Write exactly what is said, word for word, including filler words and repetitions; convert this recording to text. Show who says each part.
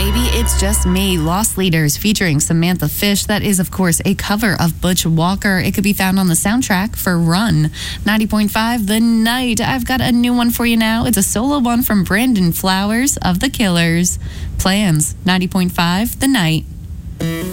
Speaker 1: Maybe It's Just Me, Lost Leaders, featuring Samantha Fish. That is, of course, a cover of Butch Walker. It could be found on the soundtrack for Run. ninety point five, The Night. I've got a new one for you now. It's a solo one from Brandon Flowers of The Killers. Plans, ninety point five, The Night.